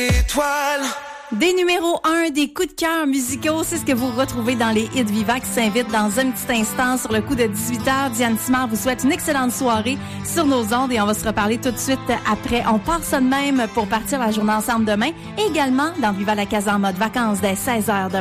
Étoile. Des numéros 1, des coups de cœur musicaux, c'est ce que vous retrouvez dans les hits Viva qui s'invitent dans un petit instant sur le coup de 18h. Diane Simard vous souhaite une excellente soirée sur nos ondes et on va se reparler tout de suite après. On part ça de même pour partir la journée ensemble demain. Également dans Viva la Casa en mode vacances dès 16h demain.